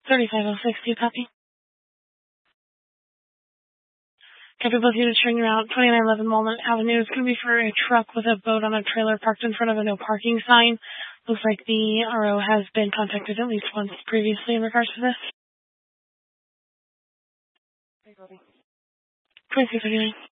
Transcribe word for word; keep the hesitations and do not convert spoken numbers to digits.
thirty-five oh six, do you copy? Copy both units showing route twenty-nine eleven Walnut Avenue. It's going to be for a truck with a boat on a trailer parked in front of a no parking sign. Looks like the R O has been contacted at least once previously in regards to this. twenty-six thirty-nine.